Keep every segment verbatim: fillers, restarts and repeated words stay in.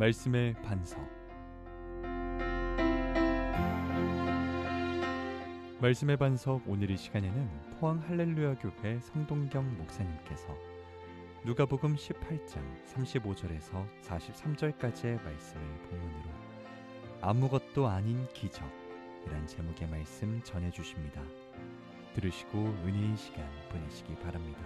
말씀의 반석. 말씀의 반석 오늘 이 시간에는 포항 할렐루야 교회 성동경 목사님께서 누가복음 십팔 장 삼십오 절에서 사십삼 절까지의 말씀을 본문으로 아무것도 아닌 기적이란 제목의 말씀 전해주십니다. 들으시고 은혜의 시간 보내시기 바랍니다.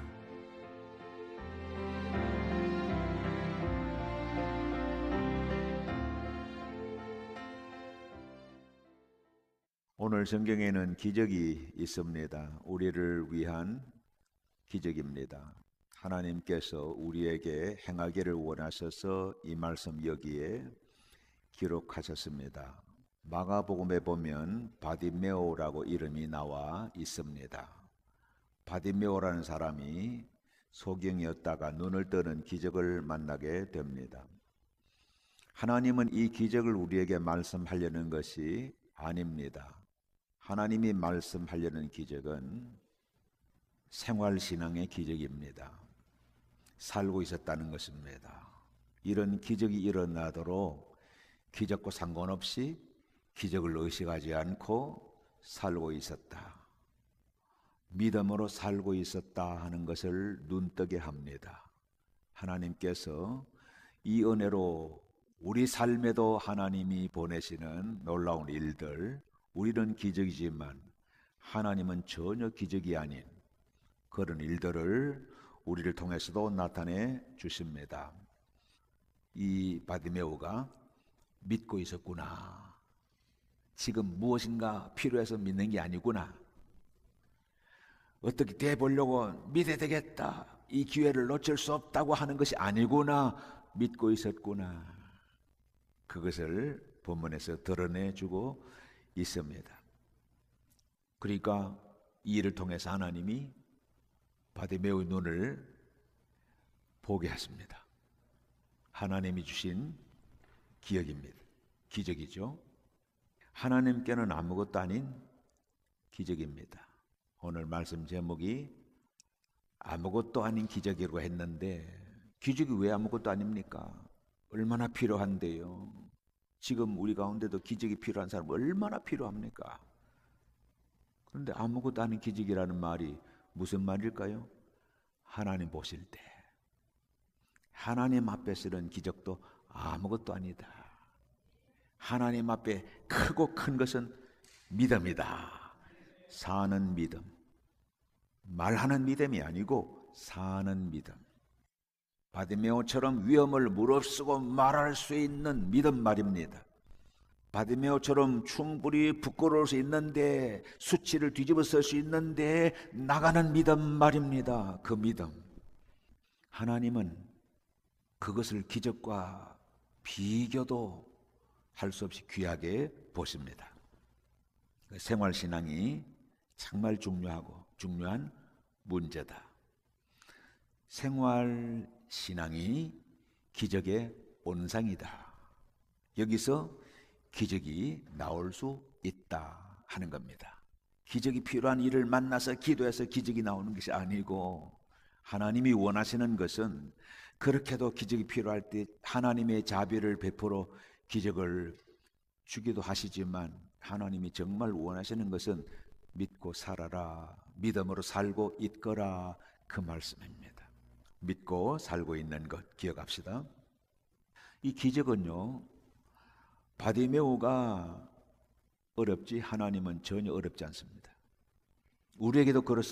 오늘 성경에는 기적이 있습니다. 우리를 위한 기적입니다. 하나님께서 우리에게 행하기를 원하셔서 이 말씀 여기에 기록하셨습니다. 마가복음에 보면 바디메오라고 이름이 나와 있습니다. 바디메오라는 사람이 소경이었다가 눈을 뜨는 기적을 만나게 됩니다. 하나님은 이 기적을 우리에게 말씀하려는 것이 아닙니다. 하나님이 말씀하려는 기적은 생활신앙의 기적입니다. 살고 있었다는 것입니다. 이런 기적이 일어나도록 기적과 상관없이 기적을 의식하지 않고 살고 있었다. 믿음으로 살고 있었다 하는 것을 눈뜨게 합니다. 하나님께서 이 은혜로 우리 삶에도 하나님이 보내시는 놀라운 일들, 우리는 기적이지만 하나님은 전혀 기적이 아닌 그런 일들을 우리를 통해서도 나타내 주십니다. 이 바디메오가 믿고 있었구나. 지금 무엇인가 필요해서 믿는 게 아니구나. 어떻게 돼보려고 믿어야 되겠다. 이 기회를 놓칠 수 없다고 하는 것이 아니구나. 믿고 있었구나. 그것을 본문에서 드러내주고 있습니다. 그러니까 이 일을 통해서 하나님이 바디메오의 눈을 보게 하십니다. 하나님이 주신 기적입니다. 기적이죠. 하나님께는 아무것도 아닌 기적입니다. 오늘 말씀 제목이 아무것도 아닌 기적이라고 했는데 기적이 왜 아무것도 아닙니까? 얼마나 필요한데요. 지금 우리 가운데도 기적이 필요한 사람 얼마나 필요합니까? 그런데 아무것도 아닌 기적이라는 말이 무슨 말일까요? 하나님 보실 때 하나님 앞에 쓰는 기적도 아무것도 아니다. 하나님 앞에 크고 큰 것은 믿음이다. 사는 믿음. 말하는 믿음이 아니고 사는 믿음. 바디메오처럼 위험을 무릅쓰고 말할 수 있는 믿음 말입니다. 바디메오처럼 충분히 부끄러울 수 있는데 수치를 뒤집어 쓸 수 있는데 나가는 믿음 말입니다. 그 믿음. 하나님은 그것을 기적과 비교도 할 수 없이 귀하게 보십니다. 생활신앙이 정말 중요하고 중요한 문제다. 생활신앙이 기적의 온상이다. 여기서 기적이 나올 수 있다 하는 겁니다. 기적이 필요한 일을 만나서 기도해서 기적이 나오는 것이 아니고 하나님이 원하시는 것은 그렇게도 기적이 필요할 때 하나님의 자비를 베풀어 기적을 주기도 하시지만 하나님이 정말 원하시는 것은 믿고 살아라. 믿음으로 살고 있거라. 그 말씀입니다. 믿고 살고 있는 것 기억합시다. 이 기적은요, 바디메오가 어렵지 하나님은 전혀 어렵지 않습니다. 우리에게도 그렇,